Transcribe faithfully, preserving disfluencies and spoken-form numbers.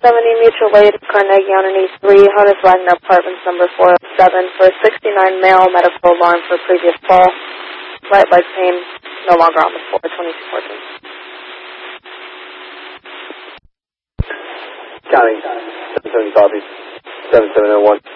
seventy Mutual Way to Carnegie on an E three, Honus Wagner Apartments number four oh seven for a sixty-nine male medical alarm for previous fall. Right leg pain, no longer on the floor, twenty-two fourteen. Counting, seven seventy copy, seven seven oh one.